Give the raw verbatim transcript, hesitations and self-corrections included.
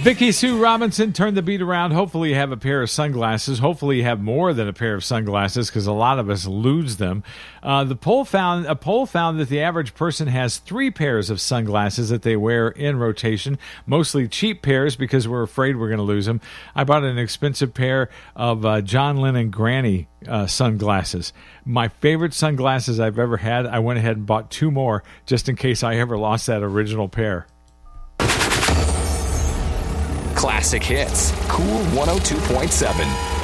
Vicky Sue Robinson, turn the beat around. Hopefully you have a pair of sunglasses. Hopefully you have more than a pair of sunglasses, because a lot of us lose them. Uh, the poll found a poll found that the average person has three pairs of sunglasses that they wear in rotation, mostly cheap pairs because we're afraid we're going to lose them. I bought an expensive pair of uh, John Lennon Granny uh, sunglasses. My favorite sunglasses I've ever had. I went ahead and bought two more just in case I ever lost that original pair. Classic hits. Cool one oh two point seven.